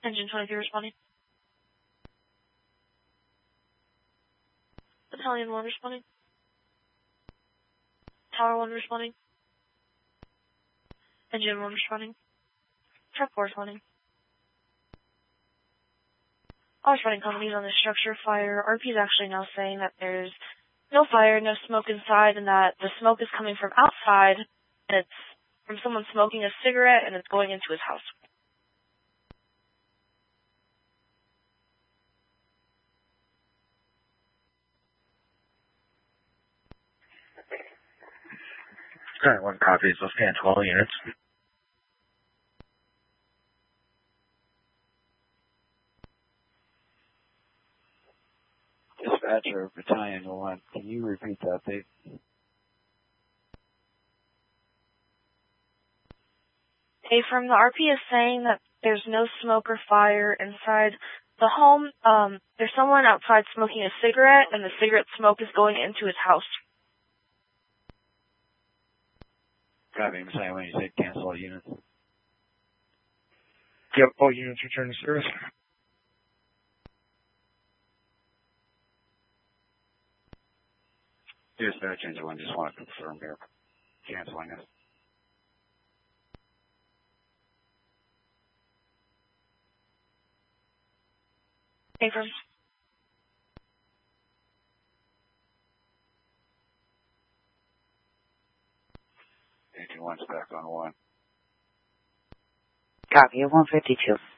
Engine 23 responding. Battalion 1 responding. Tower 1 responding. Engine 1 responding. Truck 4 responding. All responding companies on the structure fire. RP is actually now saying that there's no fire, no smoke inside, and that the smoke is coming from outside, and it's from someone smoking a cigarette, and it's going into his house. Current 1 copies. Let's scan 12 units. Dispatcher, Battalion 1, can you repeat that, Dave? Hey, from the RP is saying that there's no smoke or fire inside the home. There's someone outside smoking a cigarette, and the cigarette smoke is going into his house. Copy, Battalion 1, you said cancel all units. Yep, all units return to service. Dispatch Engine 1, just want to confirm here. Canceling it. Affirm. Engine 1's back on 1. Copy, 152.